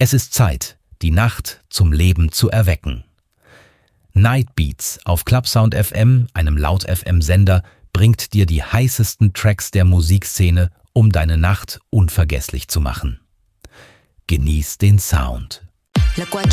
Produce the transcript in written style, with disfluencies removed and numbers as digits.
Es ist Zeit, die Nacht zum Leben zu erwecken. Night Beats auf Clubsound FM, einem Laut-FM-Sender, bringt dir die heißesten Tracks der Musikszene, um deine Nacht unvergesslich zu machen. Genieß den Sound. La